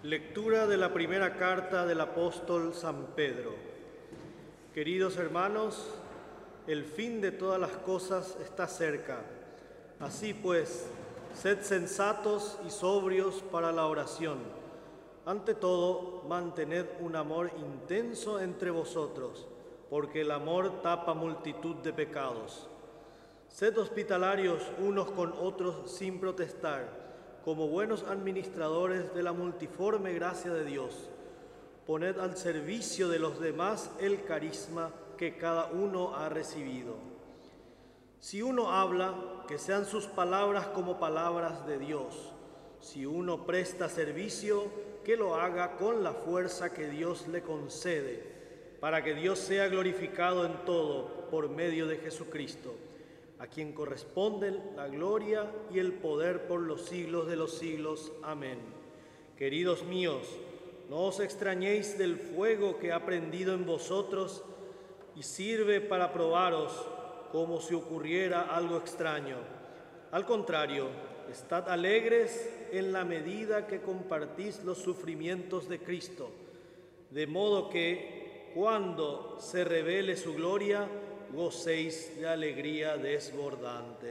Lectura de la primera carta del apóstol San Pedro. Queridos hermanos, el fin de todas las cosas está cerca. Así pues, sed sensatos y sobrios para la oración. Ante todo, mantened un amor intenso entre vosotros, porque el amor tapa multitud de pecados. Sed hospitalarios unos con otros sin protestar, como buenos administradores de la multiforme gracia de Dios. Poned al servicio de los demás el carisma que cada uno ha recibido. Si uno habla, que sean sus palabras como palabras de Dios. Si uno presta servicio, que lo haga con la fuerza que Dios le concede, para que Dios sea glorificado en todo por medio de Jesucristo, a quien corresponden la gloria y el poder por los siglos de los siglos. Amén. Queridos míos, no os extrañéis del fuego que ha prendido en vosotros y sirve para probaros como si ocurriera algo extraño. Al contrario, estad alegres en la medida que compartís los sufrimientos de Cristo, de modo que, cuando se revele su gloria, gocéis de alegría desbordante.